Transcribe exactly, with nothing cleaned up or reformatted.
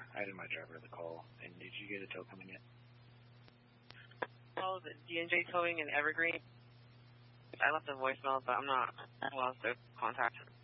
car. I added my driver to the call. And did you get a tow coming yet? Oh, the D and J towing in Evergreen. I left a voicemail, but I'm not allowed to contact him.